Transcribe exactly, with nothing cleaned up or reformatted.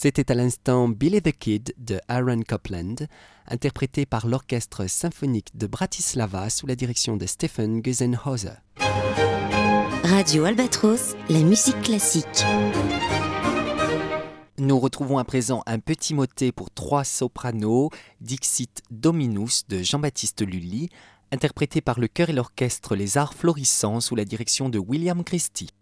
C'était à l'instant Billy the Kid de Aaron Copland, interprété par l'Orchestre symphonique de Bratislava sous la direction de Stefan Gusenhauser. Radio Albatros, la musique classique. Nous retrouvons à présent un petit motet pour trois sopranos, Dixit Dominus de Jean-Baptiste Lully, interprété par le chœur et l'orchestre Les Arts Florissants sous la direction de William Christie.